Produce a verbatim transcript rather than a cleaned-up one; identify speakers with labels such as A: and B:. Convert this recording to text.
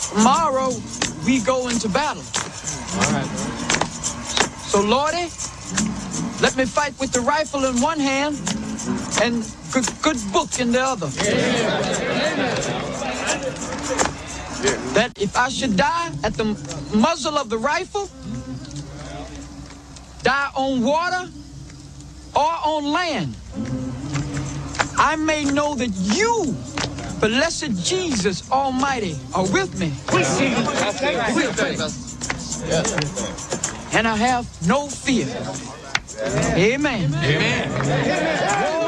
A: tomorrow we go into battle.
B: All right.
A: So, Lordy, let me fight with the rifle in one hand and good, good book in the other. That if I should die at the muzzle of the rifle, die on water or on land, I may know that you, blessed Jesus Almighty, are with me.
C: We see you.
A: And I have no fear. Amen.
B: Amen.